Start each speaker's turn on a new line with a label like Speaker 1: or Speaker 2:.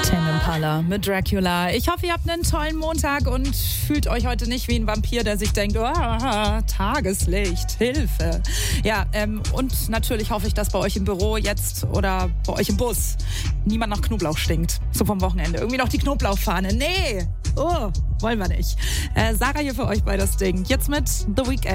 Speaker 1: Tame Impala mit Dracula. Ich hoffe, ihr habt einen tollen Montag und fühlt euch heute nicht wie ein Vampir, der sich denkt, Tageslicht, Hilfe. Ja, und natürlich hoffe ich, dass bei euch im Büro jetzt oder bei euch im Bus niemand nach Knoblauch stinkt. So vom Wochenende. Irgendwie noch die Knoblauchfahne. Nee, wollen wir nicht. Sarah hier für euch bei das Ding. Jetzt mit The Weeknd.